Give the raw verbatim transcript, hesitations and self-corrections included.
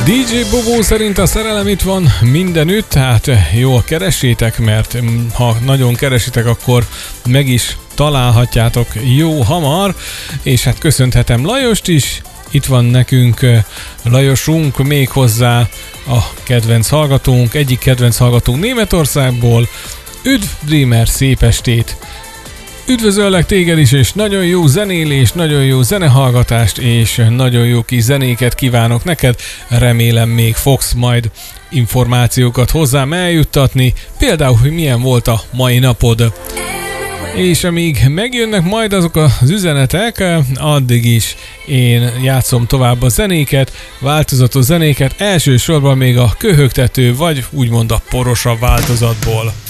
dé dzsé Bobó szerint a szerelem itt van mindenütt, hát jól keresétek, mert ha nagyon keresitek, akkor meg is találhatjátok jó hamar, és hát köszönhetem Lajost is, itt van nekünk Lajosunk, méghozzá a kedvenc hallgatónk, egyik kedvenc hallgatónk Németországból. Üdv, Dreamer, szép estét! Üdvözöllek téged is, és nagyon jó zenélés, nagyon jó zenehallgatást, és nagyon jó kis zenéket kívánok neked. Remélem még fogsz majd információkat hozzám eljuttatni, például, hogy milyen volt a mai napod. És amíg megjönnek majd azok az üzenetek, addig is én játszom tovább a zenéket, változatos zenéket, elsősorban még a köhögtető, vagy úgymond a porosabb változatból.